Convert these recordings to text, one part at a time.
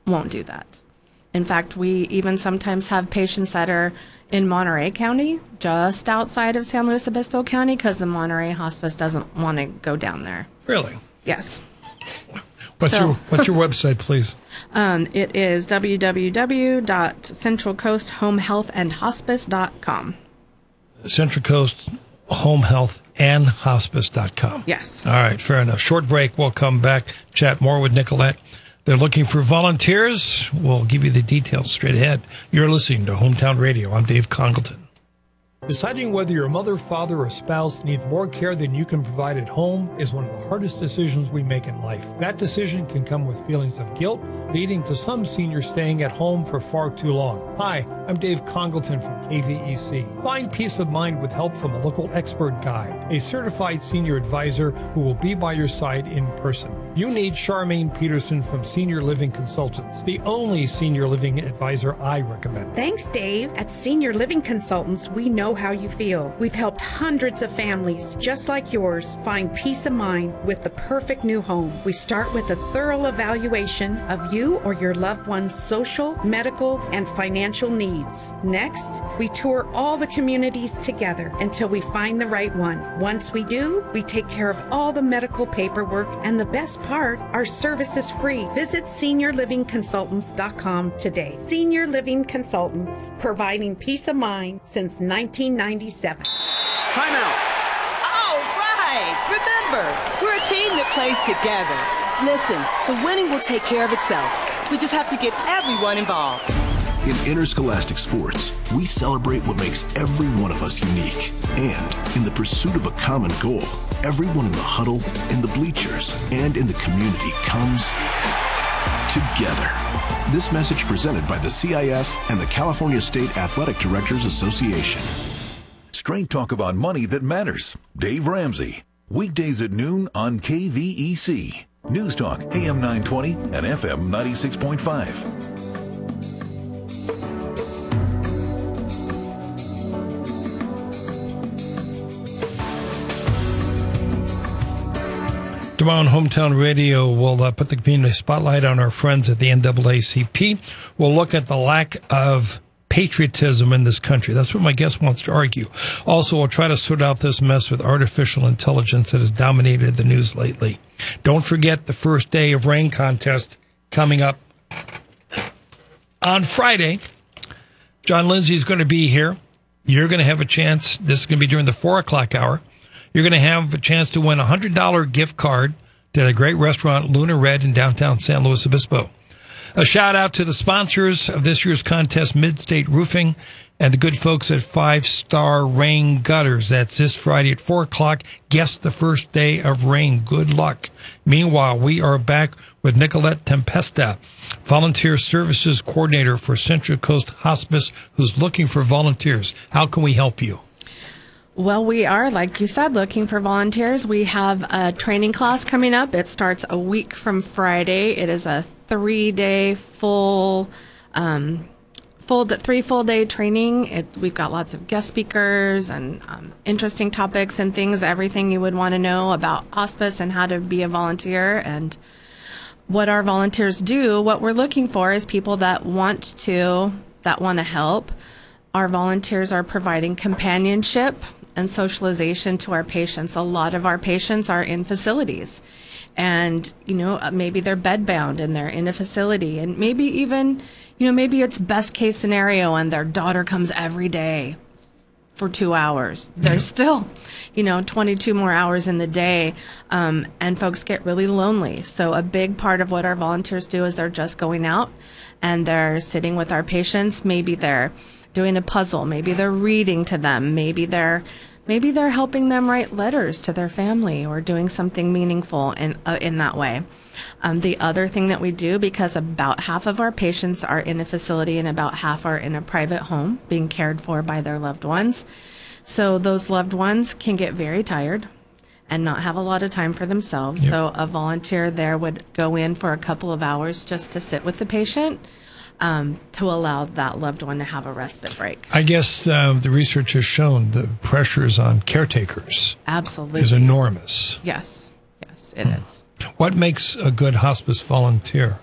won't do that. In fact, we even sometimes have patients that are in Monterey County, just outside of San Luis Obispo County, because the Monterey Hospice doesn't want to go down there. Really? Yes. What's your website, please? It is www.centralcoasthomehealthandhospice.com. Central Coast Home Health and Hospice.com. Yes. All right, fair enough. Short break. We'll come back, chat more with Nicolette. They're looking for volunteers. We'll give you the details straight ahead. You're listening to Hometown Radio. I'm Dave Congleton. Deciding whether your mother, father, or spouse needs more care than you can provide at home is one of the hardest decisions we make in life. That decision can come with feelings of guilt, leading to some seniors staying at home for far too long. Hi, I'm Dave Congleton from KVEC. Find peace of mind with help from a local expert guide, a certified senior advisor who will be by your side in person. You need Charmaine Peterson from Senior Living Consultants, the only senior living advisor I recommend. Thanks, Dave. At Senior Living Consultants, we know how you feel. We've helped hundreds of families just like yours find peace of mind with the perfect new home. We start with a thorough evaluation of you or your loved one's social, medical, and financial needs. Next, we tour all the communities together until we find the right one. Once we do, we take care of all the medical paperwork, and the best part, our service is free. Visit SeniorLivingConsultants.com today. Senior Living Consultants, providing peace of mind since 1997. Timeout. All right. Remember, we're a team that plays together. Listen, the winning will take care of itself. We just have to get everyone involved. In interscholastic sports, we celebrate what makes every one of us unique. And in the pursuit of a common goal, everyone in the huddle, in the bleachers, and in the community comes together. This message presented by the CIF and the California State Athletic Directors Association. Straight talk about money that matters. Dave Ramsey. Weekdays at noon on KVEC. News Talk, AM 920 and FM 96.5. Tomorrow on Hometown Radio, we'll put the community spotlight on our friends at the NAACP. We'll look at the lack of patriotism in this country. That's what my guest wants to argue. Also, we'll try to sort out this mess with artificial intelligence that has dominated the news lately. Don't forget the first day of rain contest coming up on Friday. John Lindsay is going to be here. You're going to have a chance. This is going to be during the 4 o'clock hour. You're going to have a chance to win a $100 gift card to the great restaurant Luna Red in downtown San Luis Obispo. A shout out to the sponsors of this year's contest, Midstate Roofing, and the good folks at 5 Star Rain Gutters. That's this Friday at 4 o'clock. Guess the first day of rain. Good luck. Meanwhile, we are back with Nicolette Tempesta, Volunteer Services Coordinator for Central Coast Hospice, who's looking for volunteers. How can we help you? Well, we are, like you said, looking for volunteers. We have a training class coming up. It starts a week from Friday. It is a 3-day full 3 full day training. We've got lots of guest speakers and interesting topics and things, everything you would want to know about hospice and how to be a volunteer and what our volunteers do. What we're looking for is people that want to help. Our volunteers are providing companionship and socialization to our patients. A lot of our patients are in facilities and, maybe they're bedbound and they're in a facility and maybe even, maybe it's best case scenario and their daughter comes every day for 2 hours. There's still, 22 more hours in the day, and folks get really lonely. So a big part of what our volunteers do is they're just going out and they're sitting with our patients. Maybe they're doing a puzzle. Maybe they're reading to them. Maybe they're helping them write letters to their family or doing something meaningful in that way. The other thing that we do, because about half of our patients are in a facility and about half are in a private home being cared for by their loved ones. So those loved ones can get very tired and not have a lot of time for themselves. Yep. So a volunteer there would go in for a couple of hours just to sit with the patient, to allow that loved one to have a respite break. I guess the research has shown the pressures on caretakers absolutely is enormous. Yes, it is. What makes a good hospice volunteer?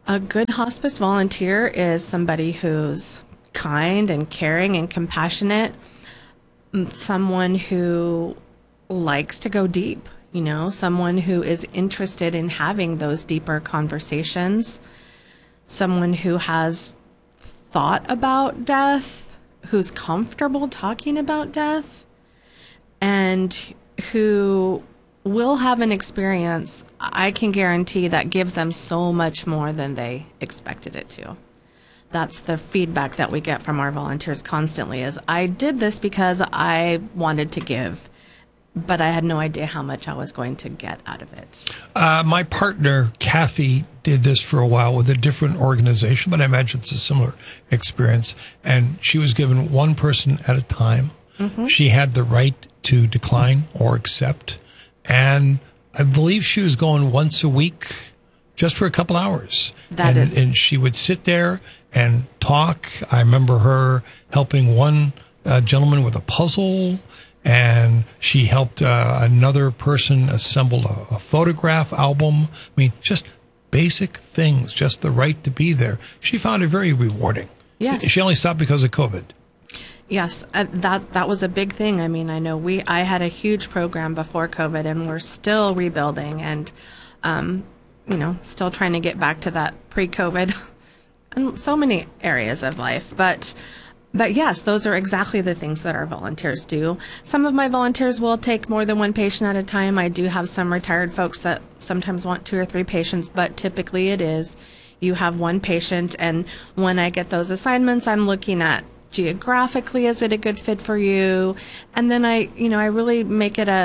A good hospice volunteer is somebody who's kind and caring and compassionate, someone who likes to go deep, someone who is interested in having those deeper conversations, someone who has thought about death, who's comfortable talking about death, and who will have an experience, I can guarantee, that gives them so much more than they expected it to. That's the feedback that we get from our volunteers constantly is, I did this because I wanted to give, but I had no idea how much I was going to get out of it. My partner, Kathy, did this for a while with a different organization, but I imagine it's a similar experience. And she was given one person at a time. Mm-hmm. She had the right to decline or accept. And I believe she was going once a week just for a couple hours. And she would sit there and talk. I remember her helping one gentleman with a puzzle, and she helped another person assemble a photograph album. I mean, just basic things, just the right to be there. She found it very rewarding. Yes. She only stopped because of COVID. Yes, that was a big thing. I mean, I know I had a huge program before COVID, and we're still rebuilding and, still trying to get back to that pre-COVID in so many areas of life. But yes, those are exactly the things that our volunteers do. Some of my volunteers will take more than one patient at a time. I do have some retired folks that sometimes want 2 or 3 patients, but typically it is you have one patient. And when I get those assignments, I'm looking at geographically, is it a good fit for you? And then I really make it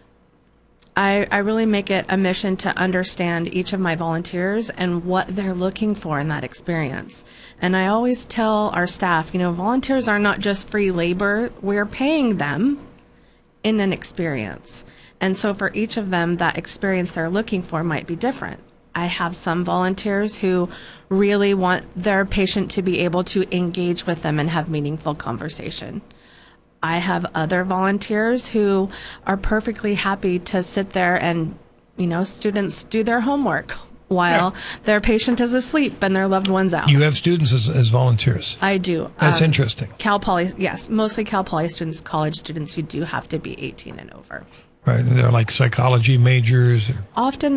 a mission to understand each of my volunteers and what they're looking for in that experience. And I always tell our staff, volunteers are not just free labor. We're paying them in an experience. And so for each of them, that experience they're looking for might be different. I have some volunteers who really want their patient to be able to engage with them and have meaningful conversation. I have other volunteers who are perfectly happy to sit there and, students do their homework while their patient is asleep and their loved one's out. You have students as volunteers. I do. That's interesting. Cal Poly, yes, mostly Cal Poly students, college students who do have to be 18 and over. Right, and they're like psychology majors. Often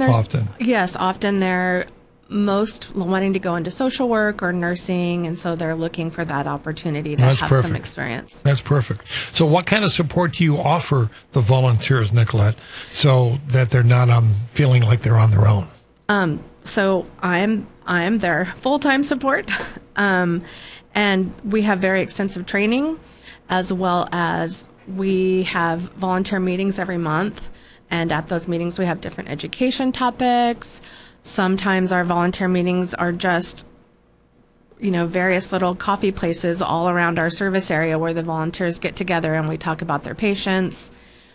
they're most wanting to go into social work or nursing, and so they're looking for that opportunity to have some experience. That's perfect. So what kind of support do you offer the volunteers, Nicolette, so that they're not feeling like they're on their own? So I'm their full-time support, and we have very extensive training, as well as we have volunteer meetings every month, and at those meetings we have different education topics. Sometimes our volunteer meetings are just, various little coffee places all around our service area where the volunteers get together and we talk about their patients.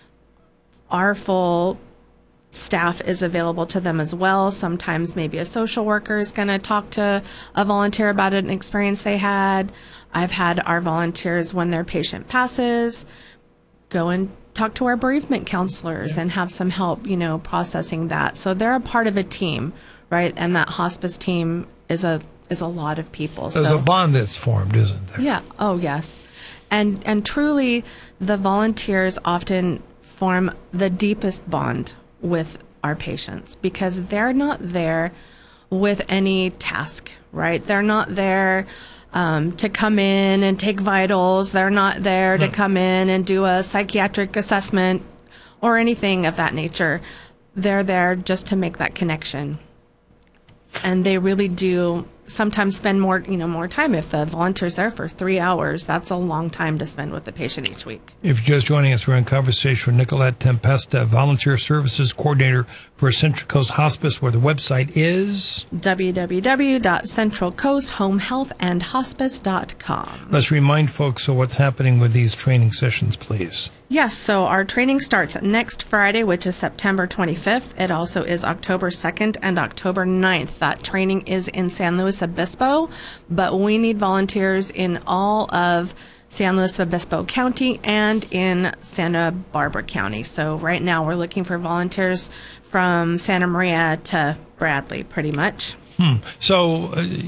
Our full staff is available to them as well. Sometimes maybe a social worker is going to talk to a volunteer about an experience they had. I've had our volunteers, when their patient passes, go and talk to our bereavement counselors and have some help, processing that. So they're a part of a team, right? And that hospice team is a lot of people. There's a bond that's formed, isn't there? Yeah. Oh, yes. And truly, the volunteers often form the deepest bond with our patients because they're not there with any task, right? They're not there to come in and take vitals. They're not there to come in and do a psychiatric assessment or anything of that nature. They're there just to make that connection. And they really do sometimes spend more time. If the volunteer's there for 3 hours, that's a long time to spend with the patient each week. If you're just joining us, we're in conversation with Nicolette Tempesta, Volunteer Services Coordinator for Central Coast Hospice, where the website is www.centralcoasthomehealthandhospice.com. Let's remind folks of what's happening with these training sessions, please. Yes, so our training starts next Friday, which is September 25th. It also is October 2nd and October 9th. That training is in San Luis Obispo, but we need volunteers in all of San Luis Obispo County and in Santa Barbara County. So right now we're looking for volunteers from Santa Maria to Bradley, pretty much. So